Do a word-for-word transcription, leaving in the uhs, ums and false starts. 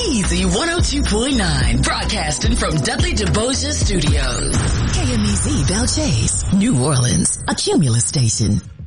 Easy one oh two point nine, broadcasting from Dudley DeBosia Studios. K M E Z Belle Chase, New Orleans, a Cumulus station.